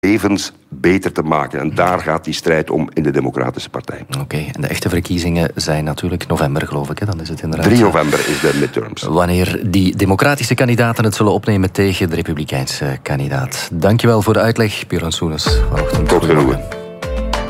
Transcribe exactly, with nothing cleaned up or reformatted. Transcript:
levens beter te maken. En daar gaat die strijd om in de Democratische Partij. Oké, okay, en de echte verkiezingen zijn natuurlijk november, geloof ik. Hè? Dan is het inderdaad... drie november is de midterms. Wanneer die democratische kandidaten het zullen opnemen tegen de republikeinse kandidaat. Dankjewel voor de uitleg, Björn Soenes. Vanochtend. Tot genoegen.